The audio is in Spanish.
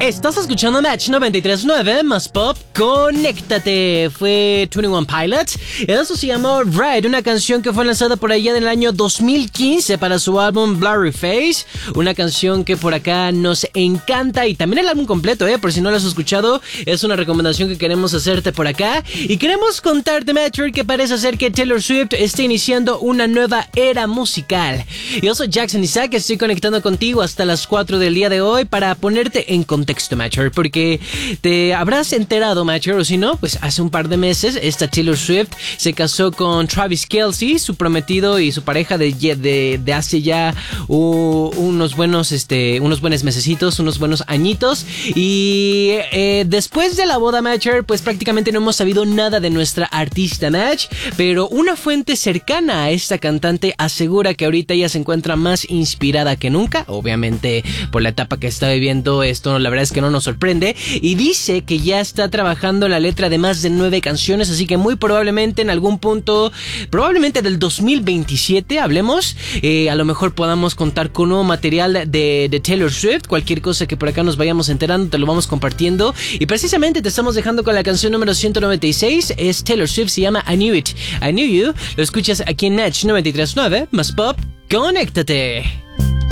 Estás escuchando Match 93.9 más pop, conéctate. Fue 21 Pilots. Eso se llamó Red, una canción que fue lanzada por allá en el año 2015 para su álbum Blurry Face. Una canción que por acá nos encanta y también el álbum completo, por si no lo has escuchado, es una recomendación que queremos hacerte por acá. Y queremos contarte, Matcher, que parece ser que Taylor Swift está iniciando una nueva era musical. Yo soy Jackson Isaac, estoy conectando contigo hasta las 4 del día de hoy para ponerte en contexto, Matcher, porque te habrás enterado, Matcher, o si no, pues hace un par de meses esta Taylor Swift se casó con Travis Kelce, su prometido y su pareja de hace ya unos buenos mesecitos, unos buenos añitos. Y después de la boda, Matcher, pues prácticamente no hemos sabido nada de nuestra artista Match, pero una fuente cercana a esta cantante asegura que ahorita ella se encuentra más inspirada que nunca, obviamente por la etapa que está viviendo. Esto la verdad es que no nos sorprende, y dice que ya está trabajando la letra de más de 9 canciones, así que muy probablemente en algún punto, probablemente del 2027 hablemos, a lo mejor podamos contar con nuevo material de Taylor Swift. Cualquier cosa que por acá nos vayamos enterando te lo vamos compartiendo, y precisamente te estamos dejando con la canción número 196, es Taylor Swift, se llama I Knew It, I Knew You. Lo escuchas aquí en Match 93.9 más pop, conéctate.